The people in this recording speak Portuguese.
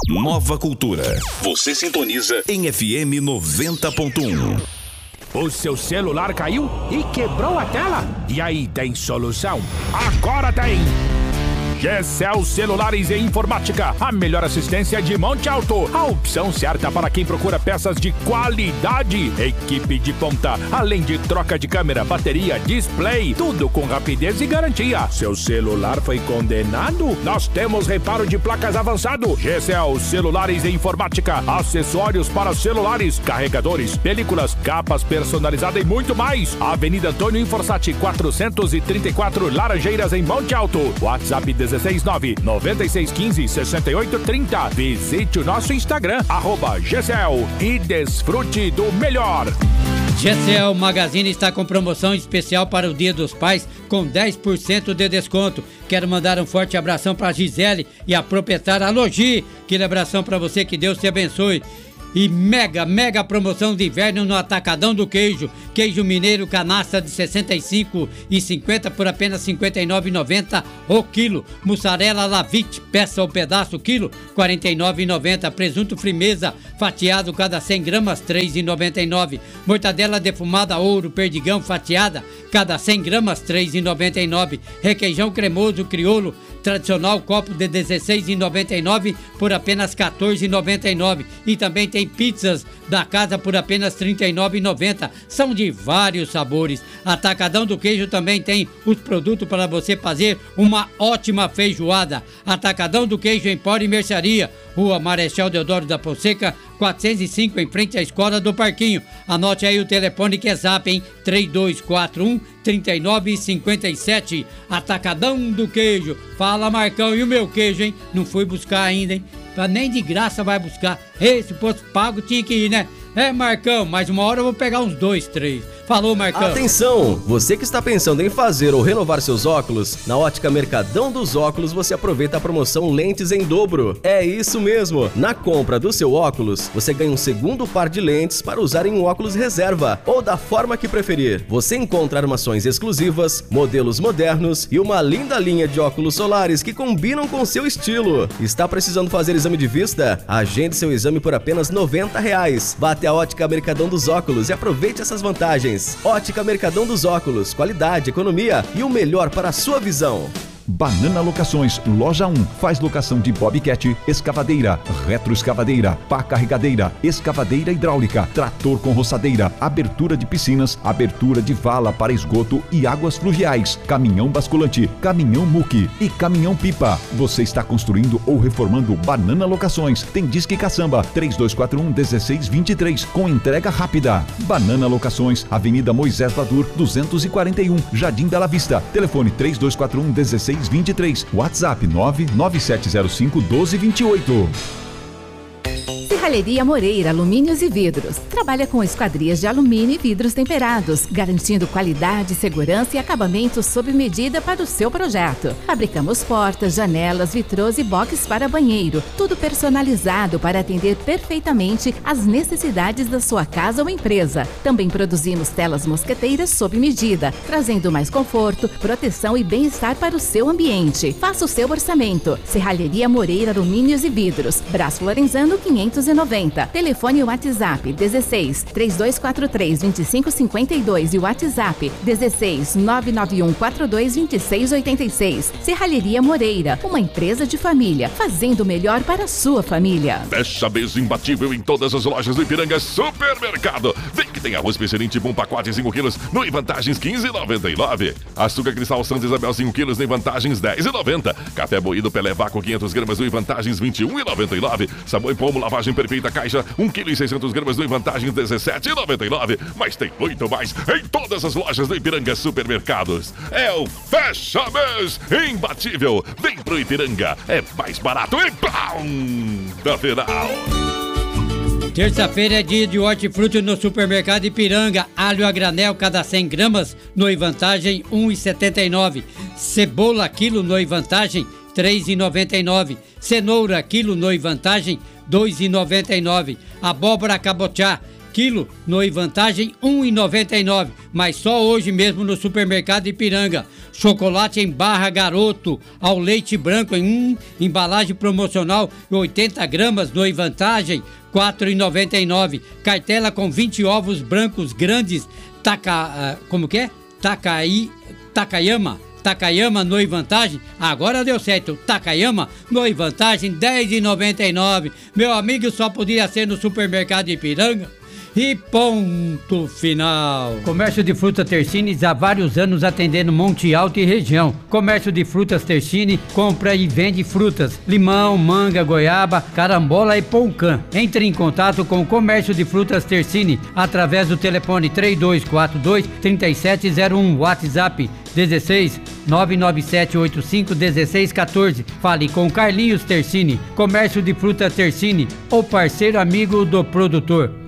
Nova Cultura. Você sintoniza em FM 90.1. O seu celular caiu e quebrou a tela? E aí, tem solução? Agora tem! GCL Celulares e Informática, a melhor assistência de Monte Alto. A opção certa para quem procura peças de qualidade. Equipe de ponta, além de troca de câmera, bateria, display, tudo com rapidez e garantia. Seu celular foi condenado? Nós temos reparo de placas avançado. GCL Celulares e Informática, acessórios para celulares, carregadores, películas, capas personalizadas e muito mais. Avenida Antônio Inforsati, 434 Laranjeiras, em Monte Alto. WhatsApp 16996156830. Visite o nosso Instagram, @GCL, e desfrute do melhor. GCL Magazine está com promoção especial para o Dia dos Pais, com 10% de desconto. Quero mandar um forte abração para a Gisele e a proprietária Logi. Aquele abração para você, que Deus te abençoe. E mega promoção de inverno no Atacadão do Queijo. Queijo mineiro canastra de 65,50 por apenas R$ 59,90 o quilo. Mussarela Lavite, peça ou pedaço, quilo, R$ 49,90. Presunto Frimeza, fatiado, cada 100 gramas, R$ 3,99. Mortadela defumada Ouro Perdigão, fatiada, cada 100 gramas, R$ 3,99. Requeijão cremoso crioulo, tradicional, copo de 16,99 por apenas R$ 14,99. E também tem pizzas da casa por apenas R$ 39,90. São de vários sabores. Atacadão do Queijo também tem os produtos para você fazer uma ótima feijoada. Atacadão do Queijo, Empório e Mercearia, Rua Marechal Deodoro da Fonseca, 405, em frente à Escola do Parquinho. Anote aí o telefone que é Zap, hein? 3241-3957. Atacadão do Queijo. Fala, Marcão, e o meu queijo, hein? Não fui buscar ainda, hein? Nem de graça vai buscar. Se fosse pago, tinha que ir, né? Marcão, mais uma hora eu vou pegar uns 2, 3. Falou, Marcão. Atenção! Você que está pensando em fazer ou renovar seus óculos, na Ótica Mercadão dos Óculos você aproveita a promoção Lentes em Dobro. É isso mesmo! Na compra do seu óculos, você ganha um segundo par de lentes para usar em um óculos reserva ou da forma que preferir. Você encontra armações exclusivas, modelos modernos e uma linda linha de óculos solares que combinam com seu estilo. Está precisando fazer exame de vista? Agende seu exame por apenas R$ 90. Vá até a Ótica Mercadão dos Óculos e aproveite essas vantagens. Ótica Mercadão dos Óculos, qualidade, economia e o melhor para a sua visão. Banana Locações, Loja 1, faz locação de bobcat, escavadeira, retroescavadeira, pá carregadeira, escavadeira hidráulica, trator com roçadeira, abertura de piscinas, abertura de vala para esgoto e águas fluviais, caminhão basculante, caminhão muque e caminhão pipa. Você está construindo ou reformando? Banana Locações, tem Disque Caçamba, 3241-1623, com entrega rápida. Banana Locações, Avenida Moisés Vadur, 241, Jardim Bela Vista, telefone 3241-1623, WhatsApp 99705-1228. Serralheria Moreira, Alumínios e Vidros. Trabalha com esquadrias de alumínio e vidros temperados, garantindo qualidade, segurança e acabamento sob medida para o seu projeto. Fabricamos portas, janelas, vitrôs e box para banheiro, tudo personalizado para atender perfeitamente às necessidades da sua casa ou empresa. Também produzimos telas mosqueteiras sob medida, trazendo mais conforto, proteção e bem-estar para o seu ambiente. Faça o seu orçamento. Serralheria Moreira, Alumínios e Vidros, Brás Florenzano 590. Telefone e WhatsApp 16 3243 2552 e WhatsApp 16 991 42 2686. Serralheria Moreira, uma empresa de família, fazendo o melhor para a sua família. Fecha mês imbatível em todas as lojas do Ipiranga Supermercado. Vem que tem arroz Peixerinte Bom pacote 5 quilos no Vantagens 15,99. Açúcar Cristal Santa Isabel 5 quilos no Vantagens 10,90. Café moído Pelé Vácuo 500 gramas no Vantagens 21,99. Sabão em Pomo lavagem perfeita caixa 1,6 kg no Vantagens 17,99. Mas tem muito mais em todas as lojas do Ipiranga Supermercados. É o Fecha Mês imbatível. Vem pro Ipiranga, é mais barato e pão da final. Terça-feira é dia de hortifruti no Supermercado Ipiranga. Alho a granel, cada 100 gramas, no Vantagem, R$ 1,79. Cebola, quilo, no Vantagem, R$ 3,99. Cenoura, quilo, no Vantagem, R$ 2,99. Abóbora cabotiá, quilo, Noi Vantagem 1,99, mas só hoje mesmo no Supermercado Ipiranga. Chocolate em barra Garoto ao leite branco em embalagem promocional 80 gramas, Noi Vantagem 4,99. Cartela com 20 ovos brancos grandes, Takayama Noi Vantagem, agora deu certo, Takayama Noi Vantagem 10,99. Meu amigo, só podia ser no Supermercado Ipiranga. E ponto final. Comércio de frutas Tersines há vários anos atendendo Monte Alto e região. Comércio de frutas Tersine compra e vende frutas, limão, manga, goiaba, carambola e poucã. Entre em contato com o Comércio de Frutas Tersine através do telefone 3242-3701, WhatsApp 16 99785 1614. Fale com Carlinhos Tersine. Comércio de frutas Tersine, o parceiro amigo do produtor.